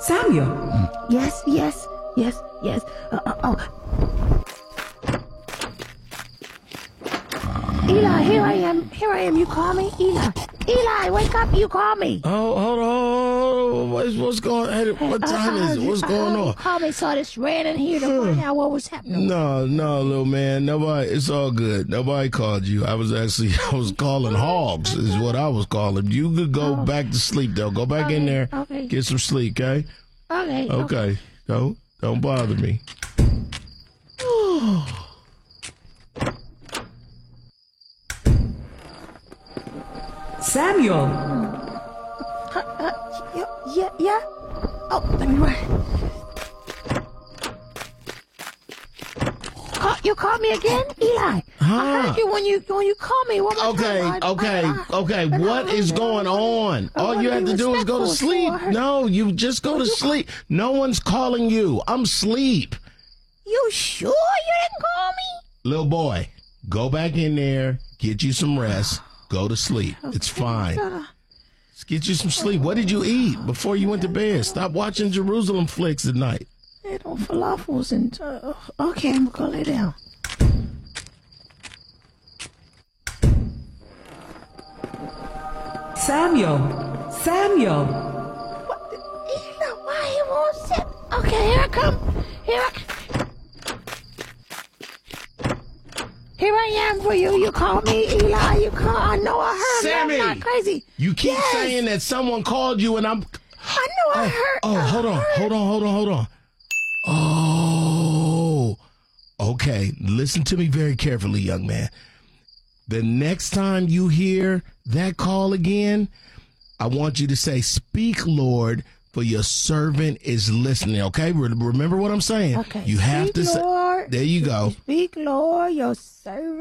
Samuel. Yes. Eli, here I am. You call me? Eli, wake up. You call me. Oh, hold on. What's going on? What time is it? What's going on? You called me, so I just ran in here to find out what was happening. No, little man. Nobody. It's all good. Nobody called you. I was calling hogs is what I was calling. You could go back to sleep, though. Go back in there. Okay. Get some sleep, okay? Okay. Don't bother me. Samuel. Yeah. Oh, let me run. You called me again, Eli? I heard you when you called me. One more time. Okay. What is going on? All you have to do is go to sleep. No, you just go to sleep. No one's calling you. I'm asleep. You sure you didn't call me? Little boy, go back in there, get you some rest, go to sleep. It's fine. Let's get you some sleep. What did you eat before you went to bed? Stop watching Jerusalem flicks at night. I had on falafels and, okay, I'm gonna lay down. Samuel. What? Eli, why you won't sit? Okay, here I come. Here I am for you. You call me, Eli. You call. I know I heard. Sammy, I'm not crazy. You keep saying that someone called you, and I'm. I know I heard. Oh, hold on. Oh, okay. Listen to me very carefully, young man. The next time you hear that call again, I want you to say, "Speak, Lord, for your servant is listening." Okay, remember what I'm saying. Okay. You have to say. Lord, there you go. Speak, Lord, your servant